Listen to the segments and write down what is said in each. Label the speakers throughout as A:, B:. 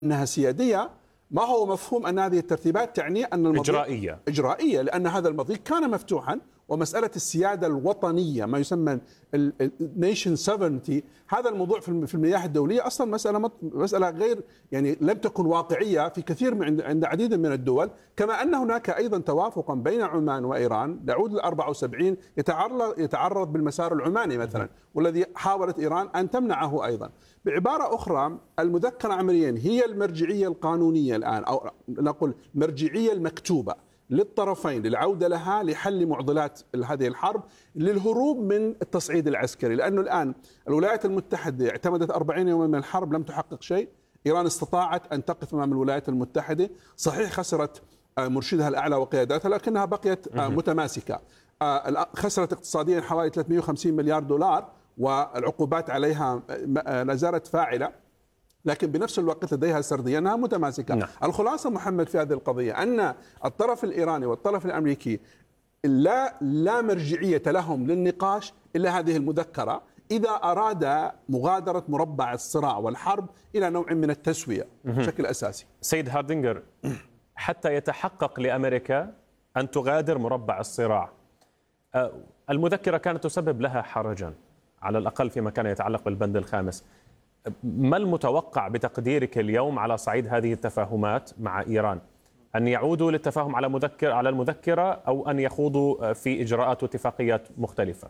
A: أنها سيادية، ما هو مفهوم أن هذه الترتيبات تعني أن المضيق إجرائية، لأن هذا المضيق كان مفتوحا، ومسألة السيادة الوطنية ما يسمى nation sovereignty، هذا الموضوع في المياه الدولية أصلا مسألة غير يعني لم تكن واقعية في كثير من عند عديد من الدول. كما أن هناك أيضا توافقا بين عمان وإيران يعود ل 74 يتعرض بالمسار العماني مثلا، والذي حاولت إيران أن تمنعه أيضا. بعبارة أخرى، المذكرة عمليا هي المرجعية القانونية الآن، أو نقول المرجعية المكتوبة للطرفين للعودة لها لحل معضلات هذه الحرب، للهروب من التصعيد العسكري. لأنه الآن الولايات المتحدة اعتمدت 40 يوما من الحرب لم تحقق شيء. إيران استطاعت أن تقف أمام الولايات المتحدة، صحيح خسرت مرشدها الأعلى وقياداتها لكنها بقيت متماسكة. خسرت اقتصاديا حوالي 350 مليار دولار والعقوبات عليها لا زالت فاعلة، لكن بنفس الوقت لديها سردية أنها متماسكة. نعم. الخلاصة محمد في هذه القضية أن الطرف الإيراني والطرف الأمريكي لا مرجعية لهم للنقاش إلا هذه المذكرة إذا أراد مغادرة مربع الصراع والحرب إلى نوع من التسوية بشكل أساسي.
B: سيد هاردينجر، حتى يتحقق لأمريكا أن تغادر مربع الصراع، المذكرة كانت تسبب لها حرجا على الأقل فيما كان يتعلق بالبند الخامس. ما المتوقع بتقديرك اليوم على صعيد هذه التفاهمات مع إيران؟ أن يعودوا للتفاهم على المذكرة أو أن يخوضوا في إجراءات واتفاقيات مختلفة؟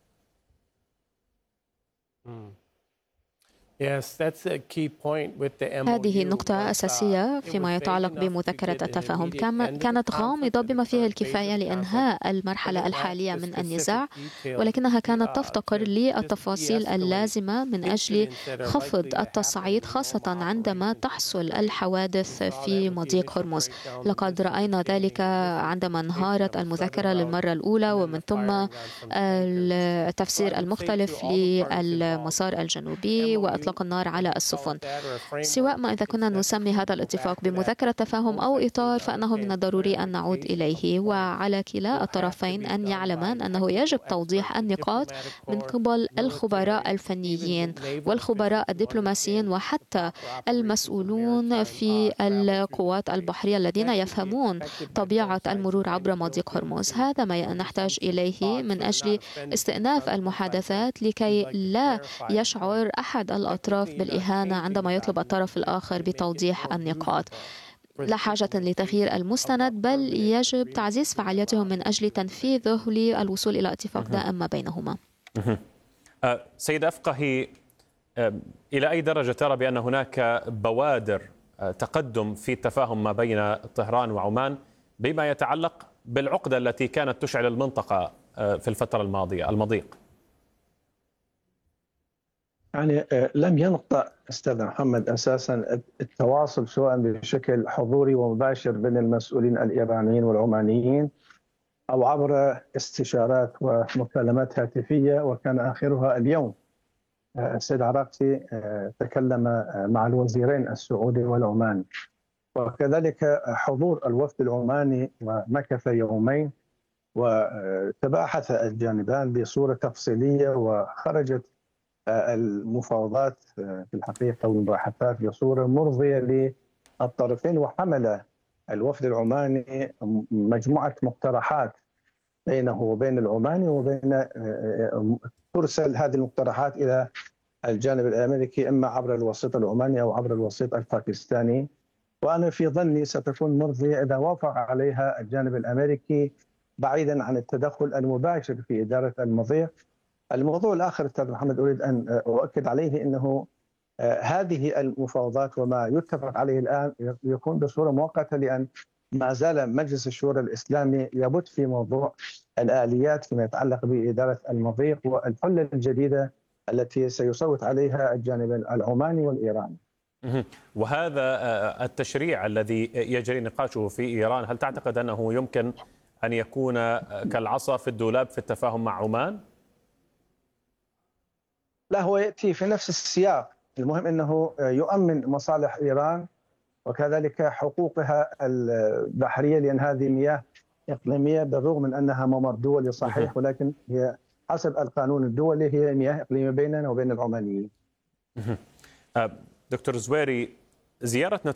C: هذه نقطة أساسية فيما يتعلق بمذكرة التفاهم. كانت غامضة بما فيه الكفاية لإنهاء المرحلة الحالية من النزاع، ولكنها كانت تفتقر للتفاصيل اللازمة من أجل خفض التصعيد، خاصة عندما تحصل الحوادث في مضيق هرمز. لقد رأينا ذلك عندما انهارت المذكرة للمرة الأولى، ومن ثم التفسير المختلف للمسار الجنوبي وإطلاق النار على السفن. سواء ما إذا كنا نسمي هذا الاتفاق بمذكرة تفاهم أو إطار، فإنه من الضروري أن نعود إليه، وعلى كلا الطرفين أن يعلمان أنه يجب توضيح النقاط من قبل الخبراء الفنيين والخبراء الدبلوماسيين وحتى المسؤولون في القوات البحرية الذين يفهمون طبيعة المرور عبر مضيق هرمز. هذا ما نحتاج إليه من أجل استئناف المحادثات لكي لا يشعر أحد الأطراف بالإهانة عندما يطلب الطرف الآخر بتوضيح النقاط. لا حاجة لتغيير المستند، بل يجب تعزيز فعاليتهم من أجل تنفيذه للوصول إلى اتفاق دائم ما بينهما.
B: سيد أفقهي، إلى أي درجة ترى بأن هناك بوادر تقدم في التفاهم ما بين طهران وعمان بما يتعلق بالعقدة التي كانت تشعل المنطقة في الفترة الماضية، المضيق؟
D: يعني لم ينقطع أستاذ محمد أساسا التواصل سواء بشكل حضوري ومباشر بين المسؤولين الإيرانيين والعمانيين أو عبر استشارات ومكالمات هاتفية، وكان آخرها اليوم السيد عراقسي تكلم مع الوزيرين السعودي والعماني، وكذلك حضور الوفد العماني ومكث يومين وتباحث الجانبان بصورة تفصيلية، وخرجت المفاوضات في الحقيقة والمباحثات بصورة مرضية للطرفين. وحمل الوفد العماني مجموعة مقترحات بينه وبين العماني، وبين ترسل هذه المقترحات إلى الجانب الأمريكي إما عبر الوسيط العماني أو عبر الوسيط الباكستاني، وأنا في ظني ستكون مرضية إذا وافق عليها الجانب الأمريكي بعيدا عن التدخل المباشر في إدارة المضيق. الموضوع الآخر أستاذ محمد أريد أن أؤكد عليه أنه هذه المفاوضات وما يتفق عليه الآن يكون بصورة مؤقتة، لأن ما زال مجلس الشورى الإسلامي يبت في موضوع الآليات فيما يتعلق بإدارة المضيق والحلة الجديدة التي سيصوت عليها الجانب العماني والإيراني.
B: وهذا التشريع الذي يجري نقاشه في إيران، هل تعتقد أنه يمكن أن يكون كالعصا في الدولاب في التفاهم مع عمان؟
D: لا، هو يأتي في نفس السياق. المهم أنه يؤمن مصالح إيران وكذلك حقوقها البحرية، لأن هذه مياه إقليمية بالرغم من أنها ممر دولي صحيح، ولكن هي حسب القانون الدولي هي مياه إقليمية بيننا وبين العمانيين.
B: دكتور زويري، زيارة